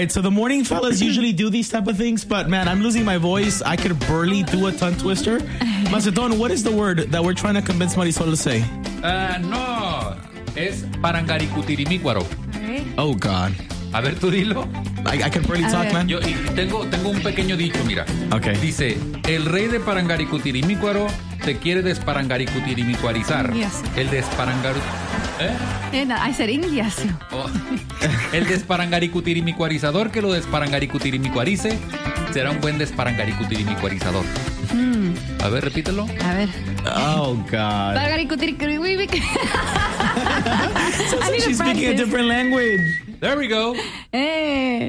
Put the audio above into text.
right, so the morning fellas usually do these type of things, but man, I'm losing my voice. I could barely do a tongue twister. Macedon, what is the word that we're trying to convince Marisol to say? No, es parangaricutirimícuaro. Oh, God. A ver, tú dilo. I can barely talk, man. Yo tengo un pequeño dicho, mira. Okay. Dice, el rey de parangaricutirimícuaro te quiere desparangaricutirimícuarizar. Yes. El desparangaru... I said Indias. Oh. El desparangaricutirimícuarizador que lo desparangaricutirimícuarice será un buen desparangaricutirimícuarizador. A ver, repítelo. A ver. Oh, God. Sounds like she's speaking a different language. There we go.